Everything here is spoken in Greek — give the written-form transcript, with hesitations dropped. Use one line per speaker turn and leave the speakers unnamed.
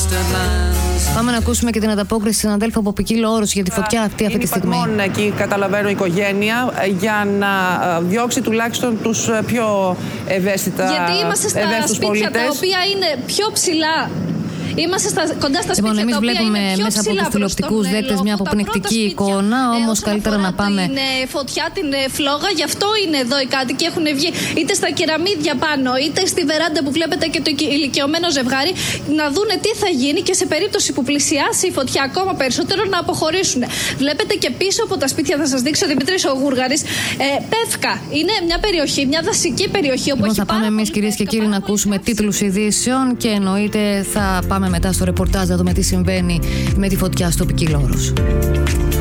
Πάμε να ακούσουμε και την ανταπόκριση συναδέλφου από ποικίλο όρους για τη φωτιά αυτή τη στιγμή.
Είναι εκεί, καταλαβαίνω, η οικογένεια για να διώξει τουλάχιστον τους πιο ευαίσθητα πολίτες.
Γιατί είμαστε στα σπίτια τα οποία είναι πιο ψηλά. Είμαστε κοντά στα σπίτια.
Εμείς βλέπουμε μέσα από τους τηλεοπτικούς δέκτες μια αποπνικτική εικόνα, όμως καλύτερα να πάμε.
Την φωτιά, την φλόγα, γι' αυτό είναι εδώ οι κάτοικοι. Έχουν βγει είτε στα κεραμίδια πάνω, είτε στη βεράντα που βλέπετε και το ηλικιωμένο ζευγάρι, να δούνε τι θα γίνει και σε περίπτωση που πλησιάσει η φωτιά ακόμα περισσότερο να αποχωρήσουν. Βλέπετε και πίσω από τα σπίτια, θα σας δείξω ο Δημήτρης ο Γούργαρης, Πεύκα. Είναι μια περιοχή, μια δασική περιοχή όπου
θα πάμε εμείς, κυρίες και κύριοι, να ακούσουμε τίτλους ειδήσεων και εννοείται θα πάμε μετά στο ρεπορτάζ να δούμε τι συμβαίνει με τη φωτιά στο ποικίλο όρος.